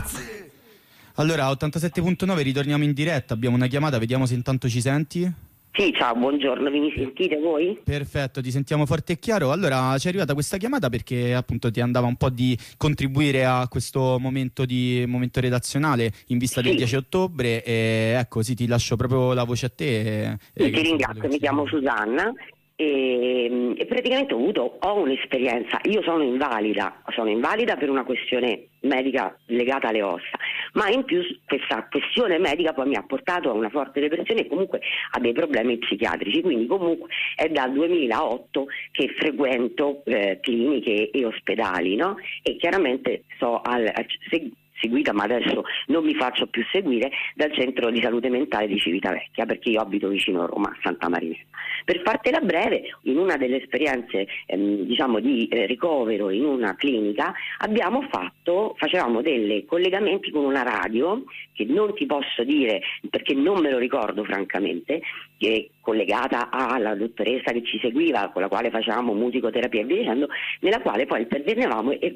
Allora, 87.9, ritorniamo in diretta, abbiamo una chiamata, vediamo se intanto ci senti. Sì, ciao, buongiorno, mi sentite voi? Perfetto, ti sentiamo forte e chiaro. Allora, ci è arrivata questa chiamata perché appunto ti andava un po' di contribuire a questo momento redazionale in vista del 10 ottobre e ecco, sì, ti lascio proprio la voce a te. Ti ringrazio, mi chiamo Susanna. E praticamente ho un'esperienza. Io sono invalida per una questione medica legata alle ossa, ma in più questa questione medica poi mi ha portato a una forte depressione e comunque a dei problemi psichiatrici, quindi comunque è dal 2008 che frequento cliniche e ospedali, no? E chiaramente seguita, ma adesso non mi faccio più seguire, dal centro di salute mentale di Civitavecchia, perché io abito vicino a Roma, a Santa Marinella. Per fartela breve, in una delle esperienze di ricovero in una clinica facevamo dei collegamenti con una radio che non ti posso dire perché non me lo ricordo francamente, che è collegata alla dottoressa che ci seguiva, con la quale facevamo musicoterapia e via dicendo, nella quale poi intervenivamo e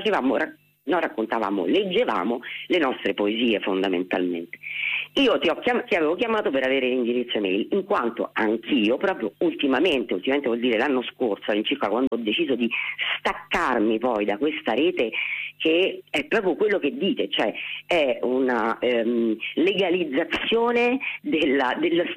leggevamo le nostre poesie fondamentalmente. Io ti avevo chiamato per avere l'indirizzo email, in quanto anch'io proprio ultimamente vuol dire l'anno scorso all'incirca, quando ho deciso di staccarmi poi da questa rete che è proprio quello che dite, cioè è una legalizzazione della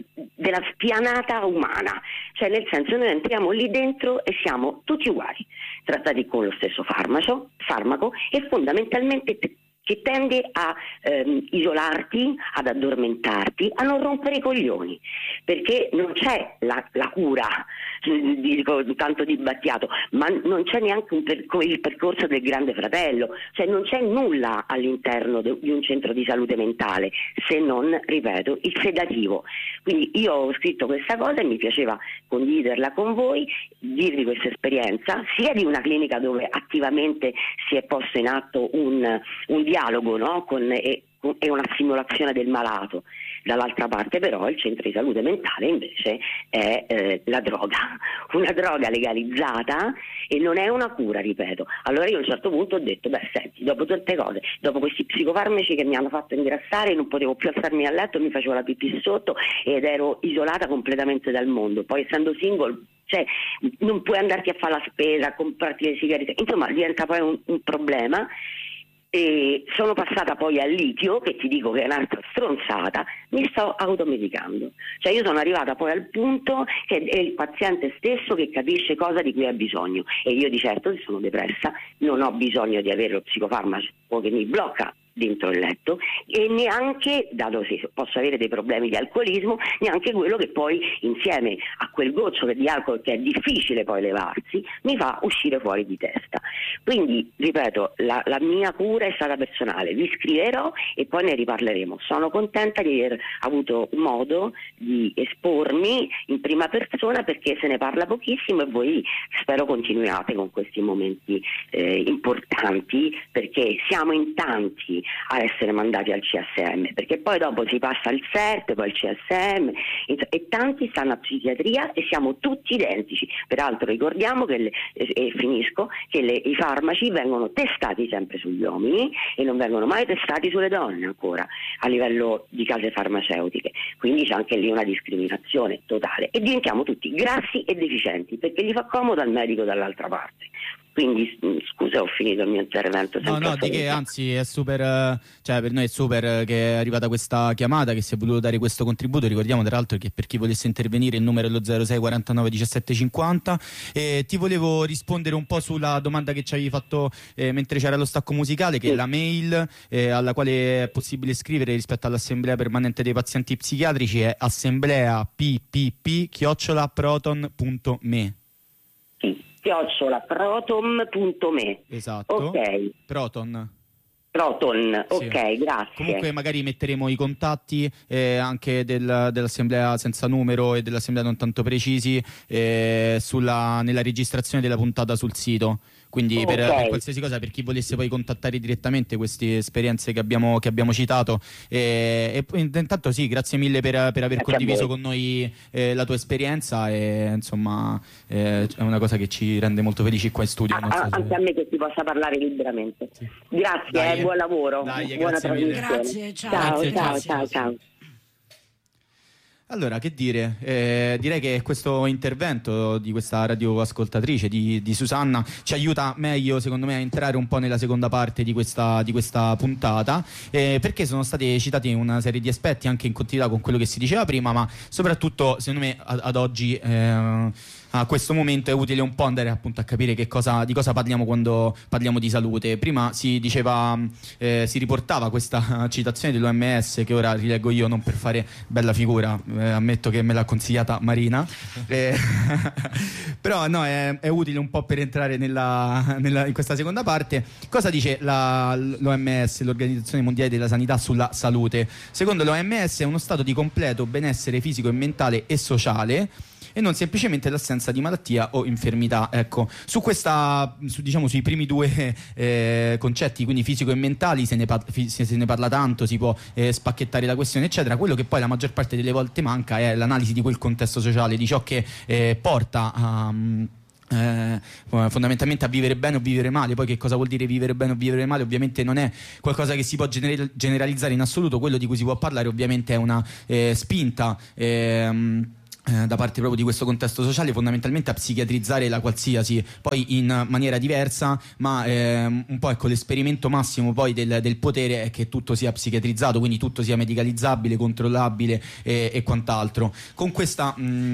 spianata umana, cioè nel senso noi entriamo lì dentro e siamo tutti uguali, trattati con lo stesso farmaco e fondamentalmente che tende a isolarti, ad addormentarti, a non rompere i coglioni, perché non c'è la cura, dico tanto dibattiato, ma non c'è neanche il percorso del Grande Fratello, cioè non c'è nulla all'interno di un centro di salute mentale, se non, ripeto, il sedativo. Quindi io ho scritto questa cosa e mi piaceva condividerla con voi, dirvi questa esperienza, sia di una clinica dove attivamente si è posto in atto un dialogo, no? E una simulazione del malato. Dall'altra parte però il centro di salute mentale invece è la droga, una droga legalizzata e non è una cura, ripeto. Allora io a un certo punto ho detto, senti, dopo tante cose, dopo questi psicofarmaci che mi hanno fatto ingrassare, non potevo più alzarmi a letto, mi facevo la pipì sotto ed ero isolata completamente dal mondo. Poi essendo single, cioè non puoi andarti a fare la spesa, a comprarti le sigarette, insomma diventa poi un problema. E sono passata poi al litio, che ti dico che è un'altra stronzata, mi sto automedicando, cioè io sono arrivata poi al punto che è il paziente stesso che capisce cosa di cui ha bisogno e io di certo, se sono depressa, non ho bisogno di avere lo psicofarmaco che mi blocca dentro il letto e neanche, dato se posso avere dei problemi di alcolismo, neanche quello che poi insieme a quel goccio di alcol che è difficile poi levarsi mi fa uscire fuori di testa. Quindi ripeto, la mia cura è stata personale, vi scriverò e poi ne riparleremo. Sono contenta di aver avuto modo di espormi in prima persona perché se ne parla pochissimo e voi spero continuiate con questi momenti importanti, perché siamo in tanti a essere mandati al CSM, perché poi dopo si passa al CERT, poi al CSM e tanti stanno a psichiatria e siamo tutti identici. Peraltro ricordiamo che i farmaci vengono testati sempre sugli uomini e non vengono mai testati sulle donne ancora a livello di case farmaceutiche, quindi c'è anche lì una discriminazione totale e diventiamo tutti grassi e deficienti perché gli fa comodo al medico dall'altra parte. Quindi scusa, ho finito il mio intervento. No, di che anzi è super, cioè per noi è super che è arrivata questa chiamata, che si è voluto dare questo contributo. Ricordiamo tra l'altro che per chi volesse intervenire il numero è lo 06 49 17 50 e ti volevo rispondere un po' sulla domanda che ci avevi fatto mentre c'era lo stacco musicale, che è la mail alla quale è possibile scrivere rispetto all'assemblea permanente dei pazienti psichiatrici è assembleappp@proton.me. @proton.me. Esatto. Ok. Proton, ok, sì. Grazie. Comunque magari metteremo i contatti anche dell'assemblea senza numero e dell'assemblea non tanto precisi nella registrazione della puntata sul sito, Quindi per qualsiasi cosa, per chi volesse poi contattare direttamente queste esperienze che abbiamo citato, e intanto sì, grazie mille per aver condiviso con noi la tua esperienza, e insomma è una cosa che ci rende molto felici qua in studio. Anche a me che si possa parlare liberamente. Sì. Grazie, buon lavoro, buona trasmissione. Grazie, ciao. Allora, che dire? Direi che questo intervento di questa radioascoltatrice di Susanna ci aiuta meglio, secondo me, a entrare un po' nella seconda parte di questa puntata, perché sono stati citati una serie di aspetti anche in continuità con quello che si diceva prima, ma soprattutto, secondo me, ad oggi a questo momento è utile un po' andare appunto a capire di cosa parliamo quando parliamo di salute. Prima si diceva, si riportava questa citazione dell'OMS, che ora rileggo io non per fare bella figura, ammetto che me l'ha consigliata Marina, però no, è utile un po' per entrare in questa seconda parte. Cosa dice l'OMS, l'Organizzazione Mondiale della Sanità, sulla salute? Secondo l'OMS è uno stato di completo benessere fisico e mentale e sociale, e non semplicemente l'assenza di malattia o infermità. Ecco, sui primi due concetti, quindi fisico e mentali, se ne parla tanto, si può spacchettare la questione, eccetera. Quello che poi la maggior parte delle volte manca è l'analisi di quel contesto sociale, di ciò che porta a fondamentalmente a vivere bene o vivere male. Poi che cosa vuol dire vivere bene o vivere male? Ovviamente non è qualcosa che si può generalizzare in assoluto. Quello di cui si può parlare ovviamente è una spinta da parte proprio di questo contesto sociale, fondamentalmente a psichiatrizzare la qualsiasi, poi in maniera diversa, ma un po' ecco, l'esperimento massimo poi del potere è che tutto sia psichiatrizzato, quindi tutto sia medicalizzabile, controllabile e quant'altro. Con questa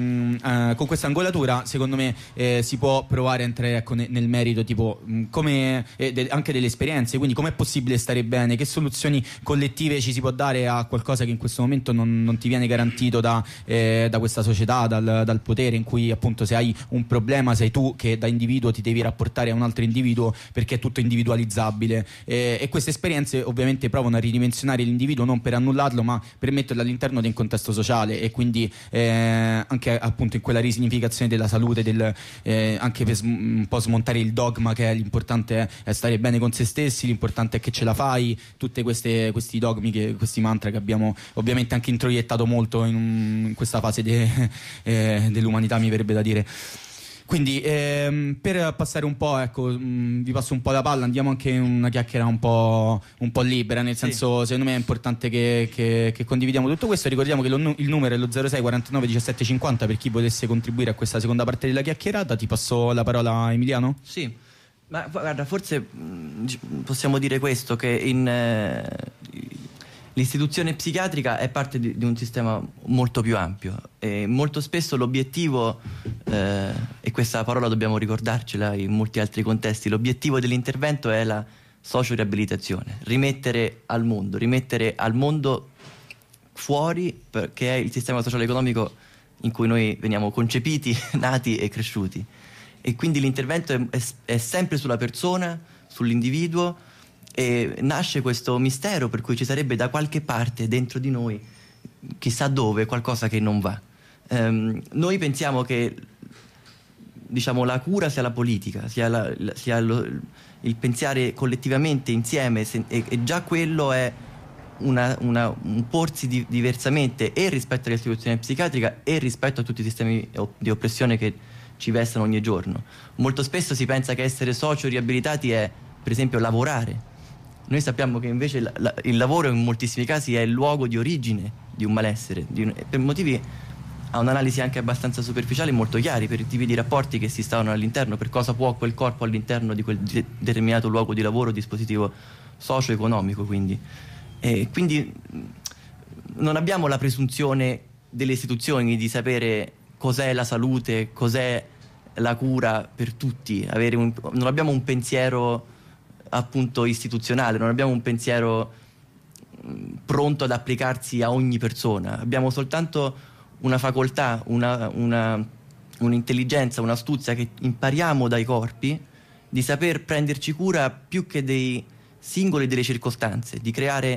angolatura, secondo me, si può provare a entrare, ecco, nel merito, tipo come anche delle esperienze, quindi com'è possibile stare bene, che soluzioni collettive ci si può dare a qualcosa che in questo momento non ti viene garantito da questa società, dal potere, in cui appunto se hai un problema sei tu che da individuo ti devi rapportare a un altro individuo, perché è tutto individualizzabile, e queste esperienze ovviamente provano a ridimensionare l'individuo, non per annullarlo ma per metterlo all'interno di un contesto sociale, e quindi anche appunto in quella risignificazione della salute, anche per un po' smontare il dogma che l'importante è stare bene con se stessi, l'importante è che ce la fai, tutti questi dogmi, questi mantra che abbiamo ovviamente anche introiettato molto in questa fase dell'umanità, mi verrebbe da dire. Quindi per passare un po', ecco, vi passo un po' la palla, andiamo anche in una chiacchiera un po' libera, nel senso, secondo me è importante che condividiamo tutto questo. Ricordiamo che il numero è lo 06 49 17 50 per chi volesse contribuire a questa seconda parte della chiacchierata. Ti passo la parola, Emiliano. Sì, ma guarda, forse possiamo dire questo, che l'istituzione psichiatrica è parte di un sistema molto più ampio, e molto spesso l'obiettivo, e questa parola dobbiamo ricordarcela in molti altri contesti, l'obiettivo dell'intervento è la socio-riabilitazione, rimettere al mondo fuori, che è il sistema sociale-economico in cui noi veniamo concepiti, nati e cresciuti. E quindi l'intervento è sempre sulla persona, sull'individuo, e nasce questo mistero per cui ci sarebbe da qualche parte dentro di noi, chissà dove, qualcosa che non va. Noi pensiamo che, diciamo, la cura sia la politica, sia il pensare collettivamente insieme, e già quello è un porsi diversamente, e rispetto all'istituzione psichiatrica e rispetto a tutti i sistemi di oppressione che ci vestono ogni giorno. Molto spesso si pensa che essere socio-riabilitati è, per esempio, lavorare. Noi sappiamo che invece il lavoro in moltissimi casi è il luogo di origine di un malessere, per motivi, a un'analisi anche abbastanza superficiale, molto chiari, per i tipi di rapporti che si stavano all'interno, per cosa può quel corpo all'interno di quel determinato luogo di lavoro, dispositivo socio-economico. Quindi non abbiamo la presunzione delle istituzioni di sapere cos'è la salute, cos'è la cura per tutti, non abbiamo un pensiero appunto istituzionale, non abbiamo un pensiero pronto ad applicarsi a ogni persona, abbiamo soltanto una facoltà, un'intelligenza, un'astuzia che impariamo dai corpi, di saper prenderci cura più che dei singoli, delle circostanze, di creare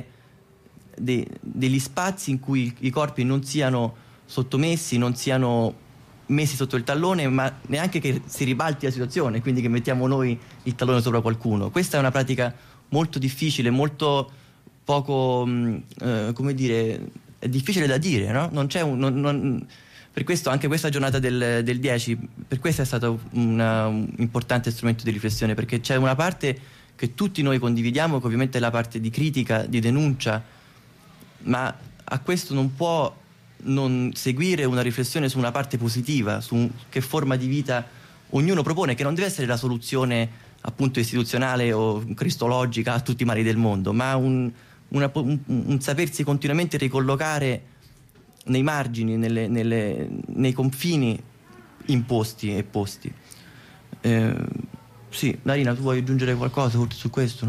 degli spazi in cui i corpi non siano sottomessi, non siano messi sotto il tallone, ma neanche che si ribalti la situazione, quindi che mettiamo noi il tallone sopra qualcuno. Questa è una pratica molto difficile, molto poco, come dire, è difficile da dire, no? Non c'è per questo anche questa giornata del 10, per questo è stato un importante strumento di riflessione, perché c'è una parte che tutti noi condividiamo, che ovviamente è la parte di critica, di denuncia, ma a questo non può non seguire una riflessione su una parte positiva, su che forma di vita ognuno propone, che non deve essere la soluzione appunto istituzionale o cristologica a tutti i mali del mondo, ma un sapersi continuamente ricollocare nei margini, nei confini imposti e posti. Sì, Marina, tu vuoi aggiungere qualcosa su questo?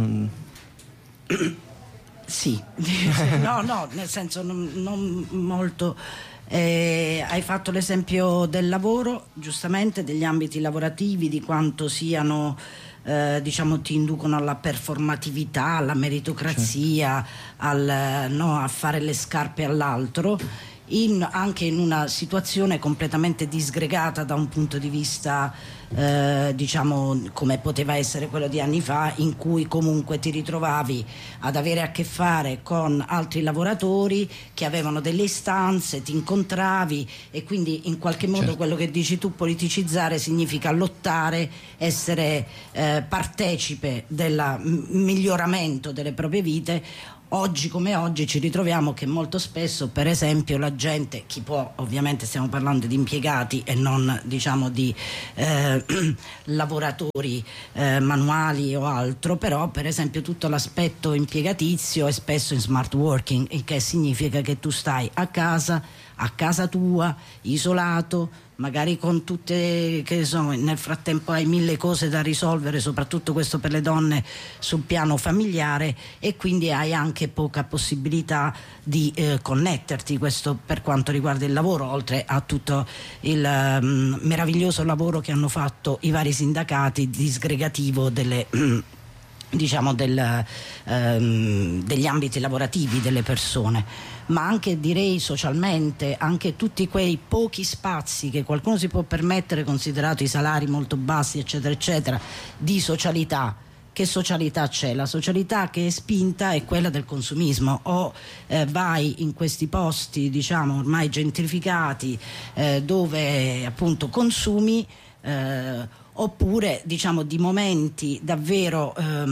Sì, no, nel senso non molto. Hai fatto l'esempio del lavoro, giustamente, degli ambiti lavorativi, di quanto siano, diciamo, ti inducono alla performatività, alla meritocrazia, a fare le scarpe all'altro, anche in una situazione completamente disgregata da un punto di vista, diciamo, come poteva essere quello di anni fa, in cui comunque ti ritrovavi ad avere a che fare con altri lavoratori che avevano delle istanze, ti incontravi, e quindi in qualche modo, certo, quello che dici tu, politicizzare significa lottare, essere partecipe del miglioramento delle proprie vite. Oggi come oggi ci ritroviamo che molto spesso, per esempio, la gente, chi può, ovviamente stiamo parlando di impiegati e non, diciamo, di lavoratori manuali o altro, però per esempio tutto l'aspetto impiegatizio è spesso in smart working, il che significa che tu stai a casa tua, isolato, magari con tutte, che so, nel frattempo hai 1000 cose da risolvere, soprattutto questo per le donne sul piano familiare, e quindi hai anche poca possibilità di connetterti. Questo per quanto riguarda il lavoro, oltre a tutto il meraviglioso lavoro che hanno fatto i vari sindacati disgregativo delle diciamo degli ambiti lavorativi delle persone, ma anche, direi, socialmente, anche tutti quei pochi spazi che qualcuno si può permettere, considerato i salari molto bassi, eccetera eccetera, di socialità. Che socialità c'è? La socialità che è spinta è quella del consumismo, o vai in questi posti, diciamo, ormai gentrificati, dove appunto consumi, oppure, diciamo, di momenti davvero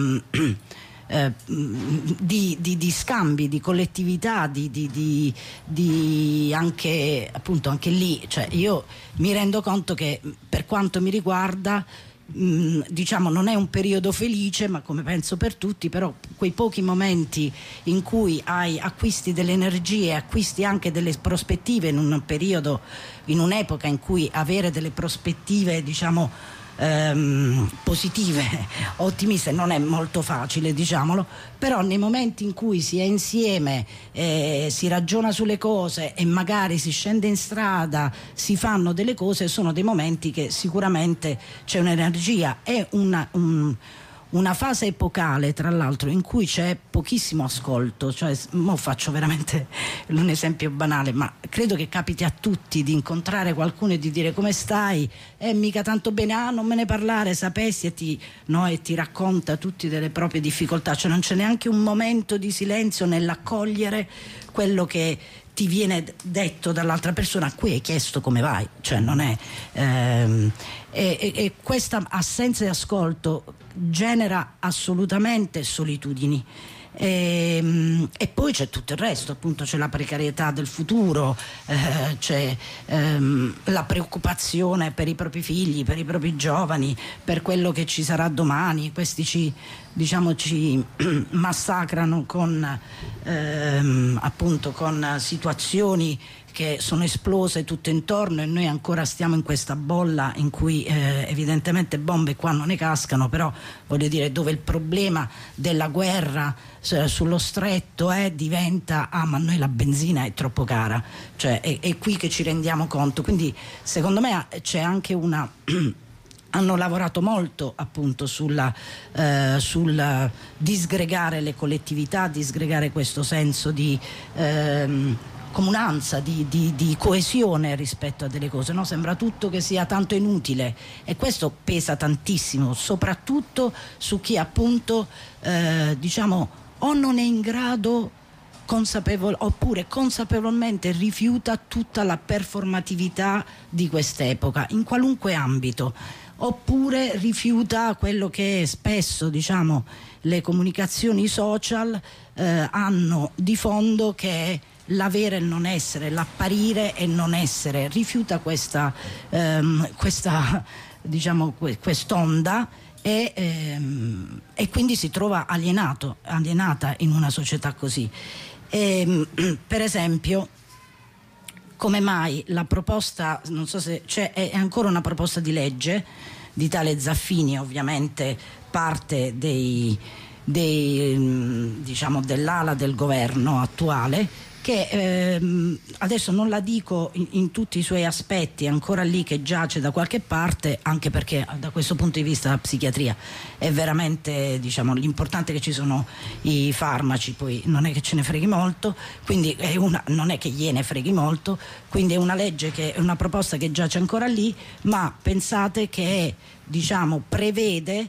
di scambi, di collettività, di anche, appunto, anche lì, cioè io mi rendo conto che, per quanto mi riguarda, diciamo, non è un periodo felice, ma come penso per tutti, però quei pochi momenti in cui acquisti delle energie, acquisti anche delle prospettive, in un periodo, in un'epoca in cui avere delle prospettive, diciamo, positive, ottimiste, non è molto facile, diciamolo, però nei momenti in cui si è insieme, si ragiona sulle cose e magari si scende in strada, si fanno delle cose, sono dei momenti che sicuramente c'è un'energia. È una fase epocale, tra l'altro, in cui c'è pochissimo ascolto, cioè, mo faccio veramente un esempio banale, ma credo che capiti a tutti di incontrare qualcuno e di dire: come stai? Mica tanto bene, non me ne parlare, sapessi, e ti racconta tutti delle proprie difficoltà, cioè non c'è neanche un momento di silenzio nell'accogliere quello che ti viene detto dall'altra persona, a cui hai chiesto come vai, cioè non è e questa assenza di ascolto genera assolutamente solitudini. E poi c'è tutto il resto, appunto, c'è la precarietà del futuro, c'è la preoccupazione per i propri figli, per i propri giovani, per quello che ci sarà domani. Questi ci massacrano con appunto con situazioni che sono esplose tutto intorno, e noi ancora stiamo in questa bolla in cui evidentemente bombe qua non ne cascano, però voglio dire, dove il problema della guerra sullo stretto diventa ma noi la benzina è troppo cara, cioè è qui che ci rendiamo conto. Quindi secondo me c'è anche hanno lavorato molto, appunto, sul disgregare le collettività, disgregare questo senso di comunanza, di coesione rispetto a delle cose, no? Sembra tutto che sia tanto inutile, e questo pesa tantissimo, soprattutto su chi appunto diciamo o non è in grado oppure consapevolmente rifiuta tutta la performatività di quest'epoca in qualunque ambito, oppure rifiuta quello che spesso, diciamo, le comunicazioni social hanno di fondo, che è l'avere e il non essere, l'apparire e il non essere. Rifiuta questa diciamo quest'onda e quindi si trova alienata in una società così. Per esempio, come mai la proposta, non so se c'è, è ancora una proposta di legge di tale Zaffini, ovviamente parte diciamo dell'ala del governo attuale, che adesso non la dico in tutti i suoi aspetti, è ancora lì che giace da qualche parte, anche perché da questo punto di vista la psichiatria è veramente, diciamo, l'importante è che ci sono i farmaci, poi non è che ce ne freghi molto, quindi non è che gliene freghi molto, quindi è una legge, che è una proposta che giace ancora lì, ma pensate che diciamo prevede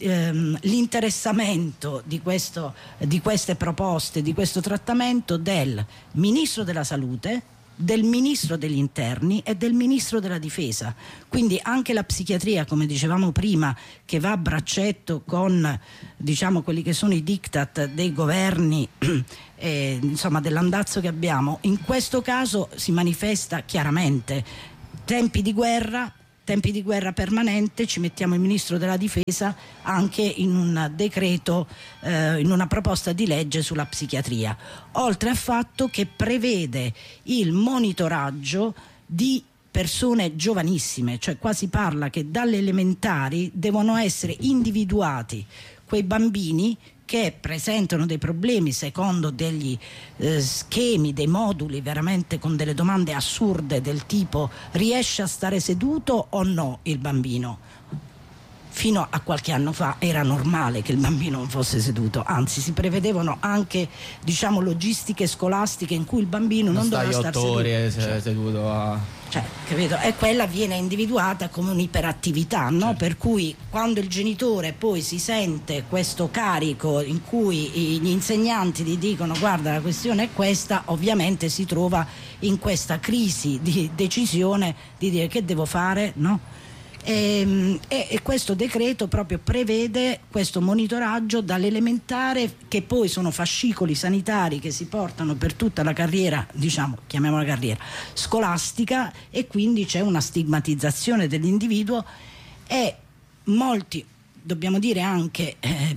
l'interessamento di queste proposte, di questo trattamento del Ministro della Salute, del Ministro degli Interni e del Ministro della Difesa. Quindi anche la psichiatria, come dicevamo prima, che va a braccetto con, diciamo, quelli che sono i diktat dei governi insomma dell'andazzo che abbiamo, in questo caso si manifesta chiaramente. Tempi di guerra permanente, ci mettiamo il Ministro della Difesa anche in un decreto, in una proposta di legge sulla psichiatria, oltre al fatto che prevede il monitoraggio di persone giovanissime, cioè qua si parla che dalle elementari devono essere individuati quei bambini che presentano dei problemi secondo degli schemi, dei moduli veramente con delle domande assurde del tipo: riesce a stare seduto o no il bambino? Fino a qualche anno fa era normale che il bambino non fosse seduto, anzi si prevedevano anche, diciamo, logistiche scolastiche in cui il bambino non doveva stare 8 ore seduto capito? E quella viene individuata come un'iperattività, no? Certo. Per cui quando il genitore poi si sente questo carico in cui gli insegnanti gli dicono: guarda, la questione è questa, ovviamente si trova in questa crisi di decisione di dire: che devo fare, no? E questo decreto proprio prevede questo monitoraggio dall'elementare, che poi sono fascicoli sanitari che si portano per tutta la carriera, diciamo, chiamiamola carriera scolastica, e quindi c'è una stigmatizzazione dell'individuo, e molti, dobbiamo dire anche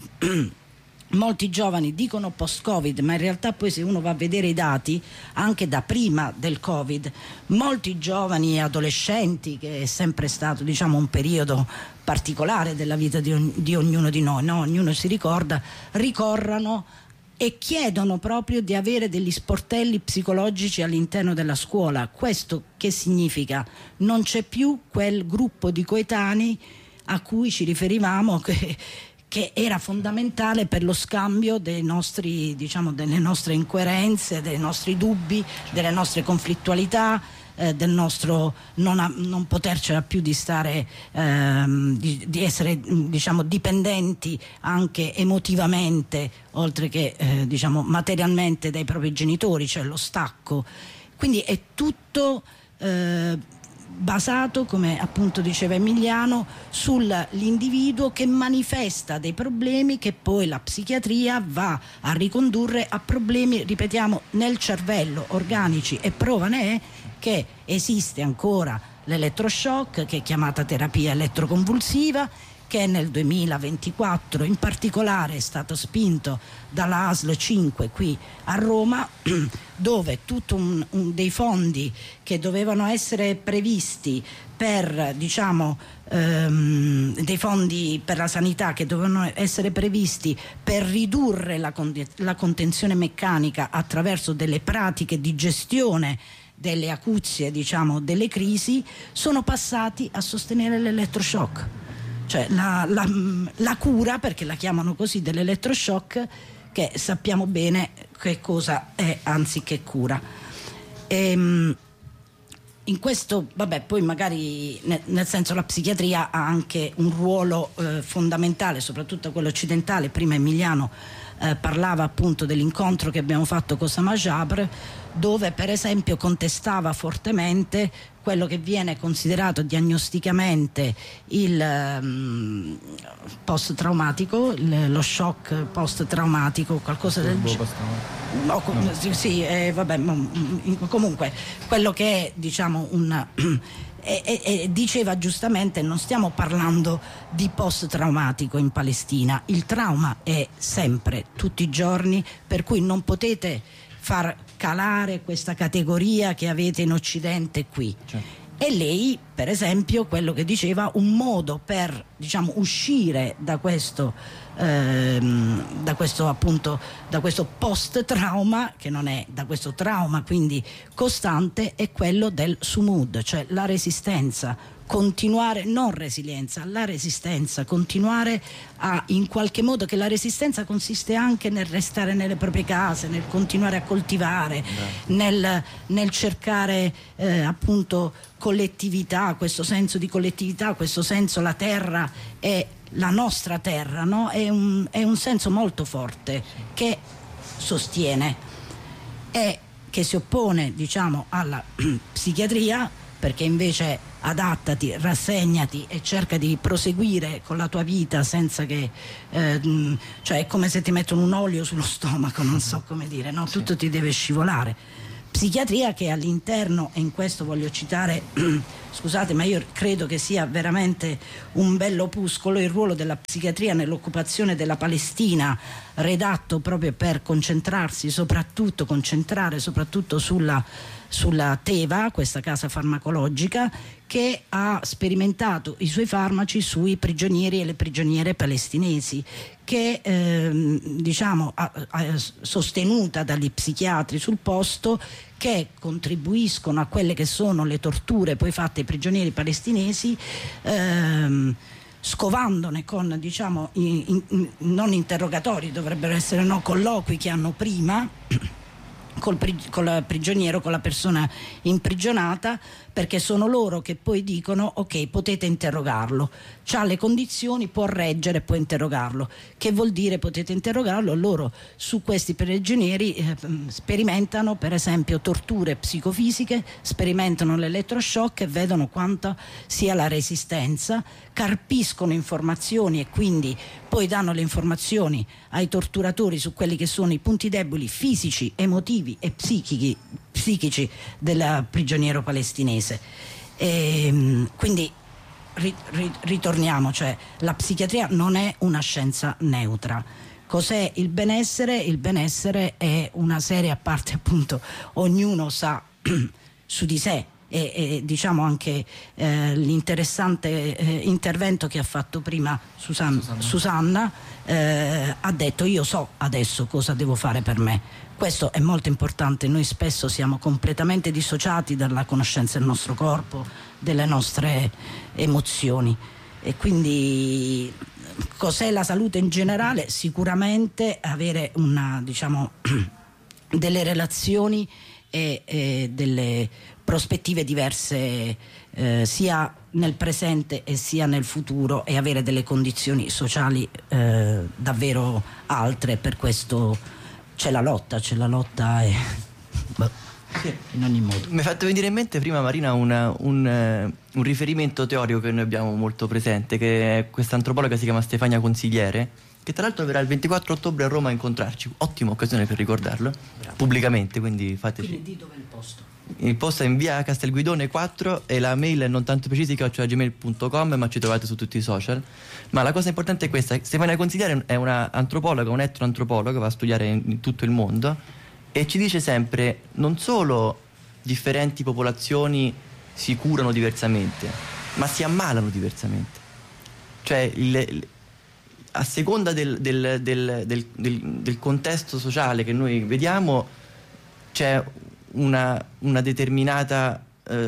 molti giovani dicono post-Covid, ma in realtà poi se uno va a vedere i dati anche da prima del Covid, molti giovani e adolescenti, che è sempre stato, diciamo, un periodo particolare della vita di ognuno di noi, no? Ognuno si ricorda, ricorrano e chiedono proprio di avere degli sportelli psicologici all'interno della scuola. Questo che significa? Non c'è più quel gruppo di coetanei a cui ci riferivamo, che era fondamentale per lo scambio dei nostri, diciamo, delle nostre incoerenze, dei nostri dubbi, delle nostre conflittualità, del nostro non potercela più di stare, di essere, diciamo, dipendenti anche emotivamente, oltre che diciamo materialmente, dai propri genitori, cioè lo stacco. Quindi è tutto basato, come appunto diceva Emiliano, sull'individuo che manifesta dei problemi che poi la psichiatria va a ricondurre a problemi, ripetiamo, nel cervello, organici, e prova ne è che esiste ancora l'elettroshock, che è chiamata terapia elettroconvulsiva, che nel 2024 in particolare è stato spinto dalla ASL 5 qui a Roma, dove tutto dei fondi che dovevano essere previsti per, diciamo, dei fondi per la sanità che dovevano essere previsti per ridurre la contenzione meccanica attraverso delle pratiche di gestione delle acuzie, diciamo, delle crisi, sono passati a sostenere l'elettroshock. Cioè la cura, perché la chiamano così, dell'elettroshock, che sappiamo bene che cosa è anziché cura. In questo, vabbè, poi magari nel senso la psichiatria ha anche un ruolo fondamentale, soprattutto quello occidentale. Prima Emiliano parlava appunto dell'incontro che abbiamo fatto con Sama Jabr, dove per esempio contestava fortemente quello che viene considerato diagnosticamente il post-traumatico, lo shock post-traumatico, qualcosa del genere. No, sì, vabbè, comunque quello che è, diciamo, e diceva giustamente, non stiamo parlando di post-traumatico in Palestina, il trauma è sempre, tutti i giorni, per cui non potete far calare questa categoria che avete in Occidente qui. Certo. E lei, per esempio, quello che diceva, un modo per, diciamo, uscire da questo appunto, da questo post-trauma, che non è da questo trauma quindi costante, è quello del sumud, cioè la resistenza, continuare, non resilienza, la resistenza, continuare a, in qualche modo, che la resistenza consiste anche nel restare nelle proprie case, nel continuare a coltivare, nel cercare appunto collettività, questo senso di collettività, questo senso, la terra è la nostra terra, no? È un senso molto forte che sostiene e che si oppone, diciamo, alla psichiatria, perché invece adattati, rassegnati e cerca di proseguire con la tua vita senza che cioè è come se ti mettono un olio sullo stomaco, non so come dire, no? Sì. Tutto ti deve scivolare. Psichiatria che all'interno, e in questo voglio citare scusate, ma io credo che sia veramente un bell'opuscolo, il ruolo della psichiatria nell'occupazione della Palestina, redatto proprio per concentrare soprattutto sulla Teva, questa casa farmacologica, che ha sperimentato i suoi farmaci sui prigionieri e le prigioniere palestinesi, che diciamo sostenuta dagli psichiatri sul posto, che contribuiscono a quelle che sono le torture poi fatte ai prigionieri palestinesi, scovandone con, diciamo, non interrogatori, dovrebbero essere colloqui che hanno prima col prigioniero, con la persona imprigionata, perché sono loro che poi dicono ok, potete interrogarlo, c'ha le condizioni, può reggere, può interrogarlo. Che vuol dire potete interrogarlo? Loro su questi prigionieri sperimentano per esempio torture psicofisiche, sperimentano l'elettroshock e vedono quanta sia la resistenza, carpiscono informazioni e quindi poi danno le informazioni ai torturatori su quelli che sono i punti deboli fisici, emotivi e psichici del prigioniero palestinese. Quindi ritorniamo, cioè la psichiatria non è una scienza neutra. Cos'è il benessere? Il benessere è una serie a parte, appunto, ognuno sa su di sé. E diciamo anche l'interessante intervento che ha fatto prima Susanna ha detto: io so adesso cosa devo fare per me. Questo è molto importante. Noi spesso siamo completamente dissociati dalla conoscenza del nostro corpo, delle nostre emozioni, e quindi cos'è la salute in generale? Sicuramente avere delle relazioni e delle prospettive diverse sia nel presente e sia nel futuro, e avere delle condizioni sociali davvero altre. Per questo c'è la lotta sì. In ogni modo. Mi è fatto venire in mente prima, Marina, un riferimento teorico che noi abbiamo molto presente, che è questa antropologa, si chiama Stefania Consigliere, che tra l'altro verrà il 24 ottobre a Roma a incontrarci. Ottima occasione per ricordarlo. Bravo. Pubblicamente, quindi fateci. Quindi di dove è il posto? Il posto è in via Castelguidone 4 e la mail è non tanto precisi @gmail.com, ma ci trovate su tutti i social. Ma la cosa importante è questa: Stefania Consigliere è una antropologa, un etnoantropologa, va a studiare in tutto il mondo e ci dice sempre non solo differenti popolazioni si curano diversamente, ma si ammalano diversamente. Cioè a seconda del contesto sociale che noi vediamo c'è una determinata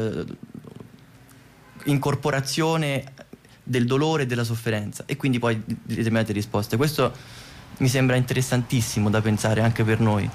incorporazione del dolore e della sofferenza, e quindi poi determinate risposte. Questo mi sembra interessantissimo da pensare anche per noi,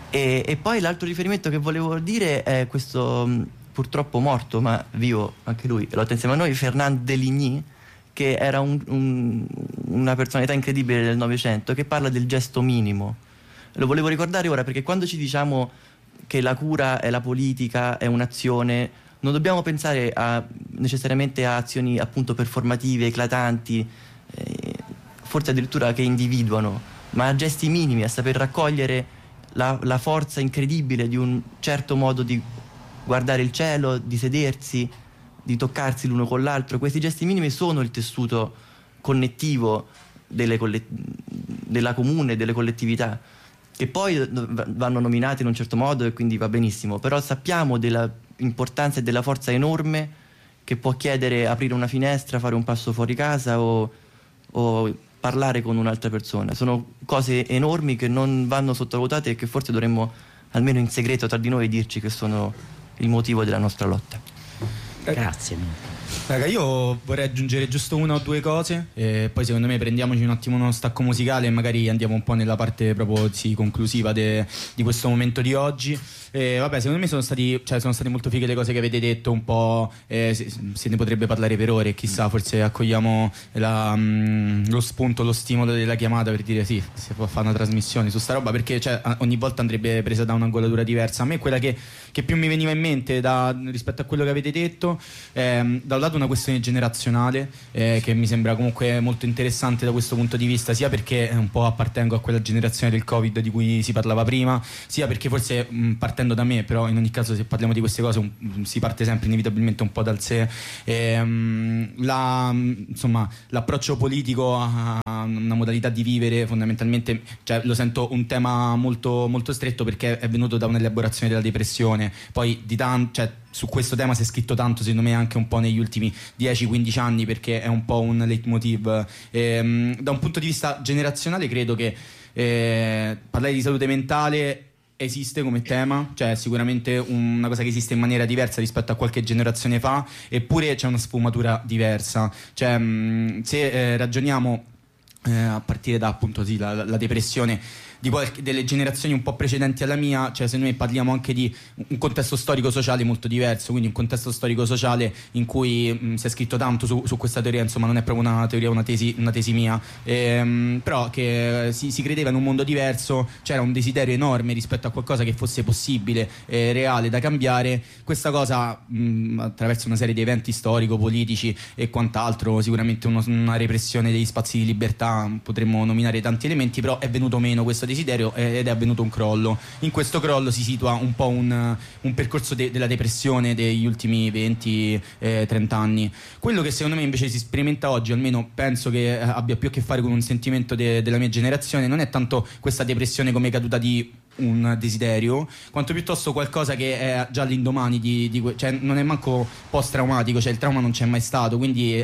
E poi l'altro riferimento che volevo dire è questo, purtroppo morto ma vivo anche lui, lotta insieme a noi, Fernand Deligny, che era una personalità incredibile del Novecento, che parla del gesto minimo. Lo volevo ricordare ora perché quando ci diciamo che la cura è la politica, è un'azione, non dobbiamo pensare necessariamente a azioni appunto performative, eclatanti, forse addirittura che individuano, ma a gesti minimi, a saper raccogliere la forza incredibile di un certo modo di guardare il cielo, di sedersi, di toccarsi l'uno con l'altro. Questi gesti minimi sono il tessuto connettivo della comune, delle collettività, che poi vanno nominati in un certo modo e quindi va benissimo, però sappiamo della importanza e della forza enorme che può chiedere aprire una finestra, fare un passo fuori casa o parlare con un'altra persona. Sono cose enormi che non vanno sottovalutate e che forse dovremmo almeno in segreto tra di noi dirci che sono il motivo della nostra lotta. Grazie mille. Raga, io vorrei aggiungere giusto una o due cose e poi secondo me prendiamoci un attimo uno stacco musicale e magari andiamo un po' nella parte proprio conclusiva di questo momento di oggi. Vabbè, secondo me sono state molto fighe le cose che avete detto, un po' se ne potrebbe parlare per ore, chissà, forse accogliamo lo spunto, lo stimolo della chiamata per dire sì, si può fare una trasmissione su sta roba, perché ogni volta andrebbe presa da un'angolatura diversa. A me quella che più mi veniva in mente rispetto a quello che avete detto, da un lato una questione generazionale che mi sembra comunque molto interessante da questo punto di vista, sia perché un po' appartengo a quella generazione del Covid di cui si parlava prima, sia perché forse partendo da me, però in ogni caso se parliamo di queste cose si parte sempre inevitabilmente un po' dal sé. Insomma, l'approccio politico a una modalità di vivere fondamentalmente, lo sento un tema molto, molto stretto, perché è venuto da un'elaborazione della depressione, poi su questo tema si è scritto tanto, secondo me anche un po' negli ultimi 10-15 anni, perché è un po' un leitmotiv. Da un punto di vista generazionale credo che parlare di salute mentale esiste come tema, sicuramente una cosa che esiste in maniera diversa rispetto a qualche generazione fa, eppure c'è una sfumatura diversa. Se ragioniamo a partire da appunto la depressione delle generazioni un po' precedenti alla mia, se noi parliamo anche di un contesto storico-sociale molto diverso, quindi un contesto storico-sociale in cui si è scritto tanto su questa teoria, insomma non è proprio una teoria, una tesi mia, però che si credeva in un mondo diverso, c'era un desiderio enorme rispetto a qualcosa che fosse possibile, reale, da cambiare. Questa cosa attraverso una serie di eventi storico-politici e quant'altro, sicuramente una repressione degli spazi di libertà, potremmo nominare tanti elementi, però è venuto meno questo desiderio ed è avvenuto un crollo. In questo crollo si situa un po' un percorso della depressione degli ultimi 20-30 anni. Quello che secondo me invece si sperimenta oggi, almeno penso che abbia più a che fare con un sentimento della mia generazione, non è tanto questa depressione come caduta di un desiderio, quanto piuttosto qualcosa che è già all'indomani non è manco post-traumatico, il trauma non c'è mai stato, quindi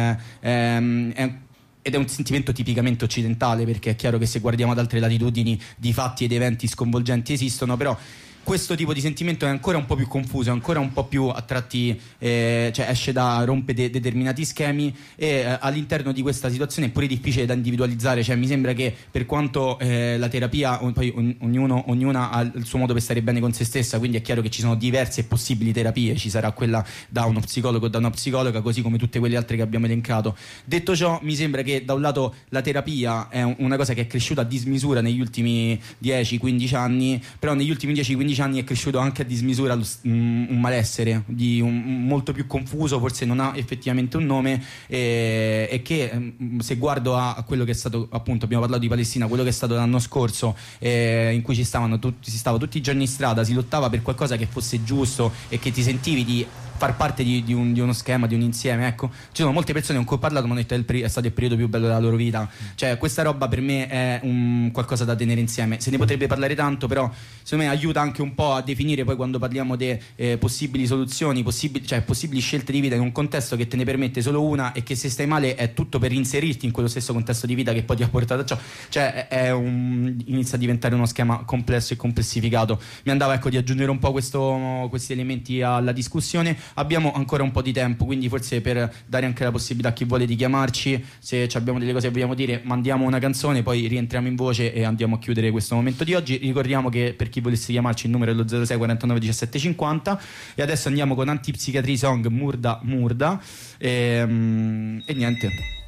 ed è un sentimento tipicamente occidentale, perché è chiaro che se guardiamo ad altre latitudini di fatti ed eventi sconvolgenti esistono, però questo tipo di sentimento è ancora un po' più confuso, è ancora un po' più a tratti esce rompe determinati schemi, e all'interno di questa situazione è pure difficile da individualizzare. Mi sembra che per quanto la terapia, poi ognuna ha il suo modo per stare bene con se stessa, quindi è chiaro che ci sono diverse e possibili terapie, ci sarà quella da uno psicologo o da una psicologa, così come tutte quelle altre che abbiamo elencato. Detto ciò, mi sembra che da un lato la terapia è una cosa che è cresciuta a dismisura negli ultimi 10-15 anni, però negli ultimi 10-15 anni è cresciuto anche a dismisura un malessere molto più confuso, forse non ha effettivamente un nome, e che se guardo a quello che è stato, appunto abbiamo parlato di Palestina, quello che è stato l'anno scorso, in cui si stava tutti i giorni in strada, si lottava per qualcosa che fosse giusto e che ti sentivi di far parte di uno schema, di un insieme. Ecco, ci sono molte persone con cui ho parlato, mi hanno detto è stato il periodo più bello della loro vita. Questa roba per me è qualcosa da tenere insieme. Se ne potrebbe parlare tanto, però secondo me aiuta anche un po' a definire poi, quando parliamo di possibili soluzioni, possibili scelte di vita in un contesto che te ne permette solo una, e che se stai male è tutto per inserirti in quello stesso contesto di vita che poi ti ha portato a ciò. Inizia a diventare uno schema complesso e complessificato. Mi andava di aggiungere un po' questi elementi alla discussione. abbiamo ancora un po' di tempo, quindi forse per dare anche la possibilità a chi vuole di chiamarci, se abbiamo delle cose che vogliamo dire, mandiamo una canzone, poi rientriamo in voce e andiamo a chiudere questo momento di oggi. Ricordiamo che per chi volesse chiamarci il numero è lo 06 49 17 50 e adesso andiamo con Antipsichiatri Song Murda Murda e niente.